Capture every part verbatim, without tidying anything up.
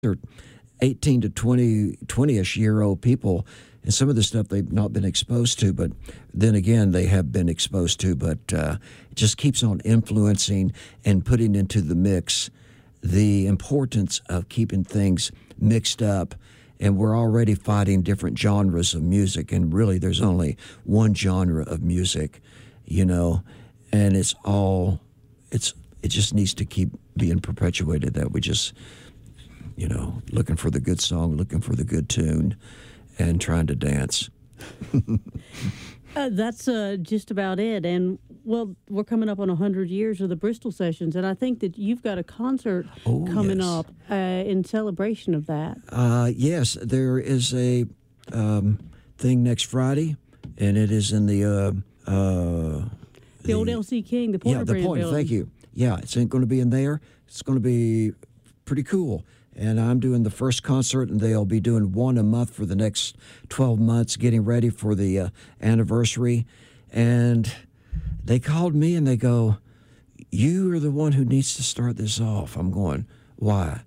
they're eighteen to twenty, twenty-ish year old people, and some of the stuff they've not been exposed to, but then again, they have been exposed to, but uh, it just keeps on influencing and putting into the mix the importance of keeping things mixed up. And we're already fighting different genres of music, and really there's only one genre of music, you know, and it's all, it's it just needs to keep being perpetuated, that we just, you know, looking for the good song, looking for the good tune, and trying to dance. uh, that's uh, just about it. And, well, we're coming up on one hundred years of the Bristol Sessions, and I think that you've got a concert oh, coming yes. up uh, in celebration of that. Uh, yes, there is a um, thing next Friday, and it is in the... Uh, uh, the, the old L C King, the Porter Yeah, the Brand Porter, building. thank you. Yeah, it's going to be in there. It's going to be pretty cool. And I'm doing the first concert, and they'll be doing one a month for the next twelve months, getting ready for the uh, anniversary. And they called me, and they go, "You are the one who needs to start this off." I'm going, "Why?"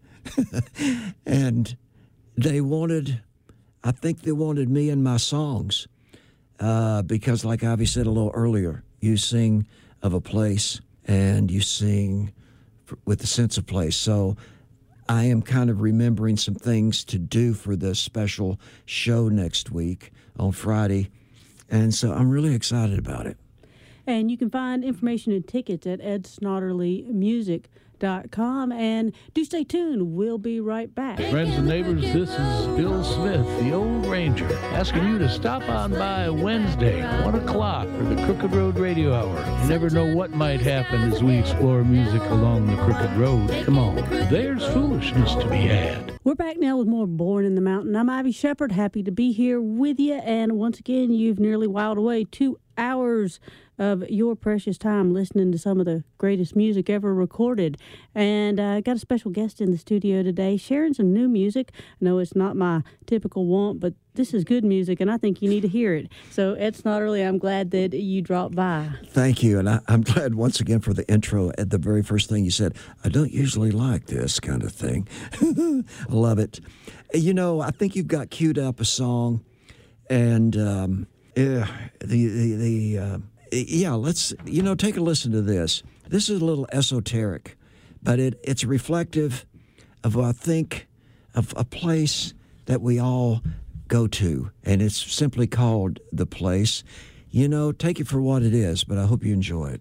And they wanted, I think they wanted me and my songs, uh, because like Ivy said a little earlier, you sing of a place, and you sing for, with a sense of place. So I am kind of remembering some things to do for this special show next week on Friday, and so I'm really excited about it. And you can find information and tickets at ed snodderly music dot com. And do stay tuned. We'll be right back. Friends and neighbors, this is Bill Smith, the Old Ranger, asking you to stop on by Wednesday, one o'clock, for the Crooked Road Radio Hour. You never know what might happen as we explore music along the Crooked Road. Come on, there's foolishness to be had. We're back now with more Born in the Mountain. I'm Ivy Shepard, happy to be here with you. And once again, you've nearly whiled away two hours of your precious time listening to some of the greatest music ever recorded. And I uh, got a special guest in the studio today sharing some new music. I know it's not my typical want, but this is good music, and I think you need to hear it. So, Ed Snodderly, I'm glad that you dropped by. Thank you, and I, I'm glad once again for the intro. At the very first thing you said, I don't usually like this kind of thing. I love it. You know, I think you've got queued up a song, and um, yeah, the the, the uh, yeah, let's, you know, take a listen to this. This is a little esoteric, but it it's reflective of, I think, of a place that we all go to, and it's simply called The Place. You know, take it for what it is, but I hope you enjoy it.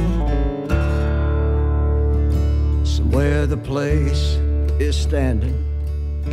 Somewhere the place is standing